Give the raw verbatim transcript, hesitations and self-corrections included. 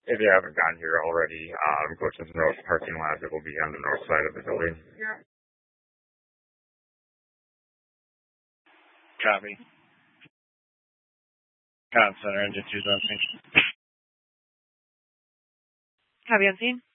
If you haven't gotten here already, um, go to the north parking lot. It will be on the north side of the building. Yeah. Copy. Con Center, engine two, Copy on scene.